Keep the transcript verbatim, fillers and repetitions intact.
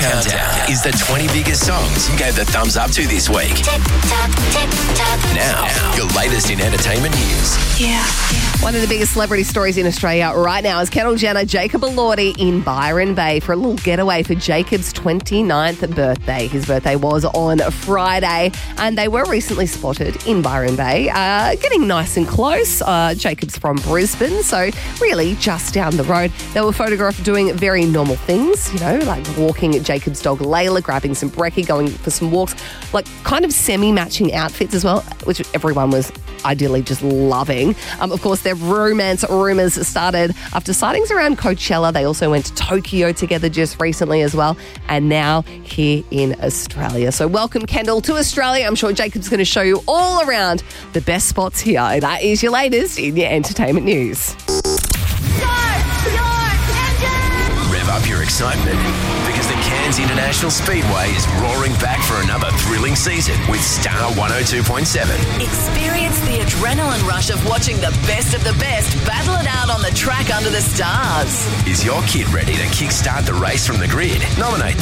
Countdown is the twenty biggest songs you gave the thumbs up to this week. Tick tock, tick tock. Now, your latest in entertainment news. Yeah. One of the biggest celebrity stories in Australia right now is Kendall Jenner, Jacob Elordi in Byron Bay for a little getaway for Jacob's twenty-ninth birthday. His birthday was on Friday, and they were recently spotted in Byron Bay, uh, getting nice and close. Uh, Jacob's from Brisbane, so really just down the road. They were photographed doing very normal things, you know, like walking Jacob's dog Layla, grabbing some brekkie, going for some walks, like kind of semi-matching outfits as well, which everyone was ideally just loving. Um, of course, their romance rumours started after sightings around Coachella. They also went to Tokyo together just recently as well, and now here in Australia. So welcome, Kendall, to Australia. I'm sure Jacob's going to show you all around the best spots here. That is your latest in your entertainment news. Rev up your excitement because the Cairns International Speedway is roaring back for another thrilling season with Star one oh two point seven. Experience the adrenaline rush of watching the best of the best battle it out on the track under the stars. Is your kid ready to kickstart the race from the grid? Nominate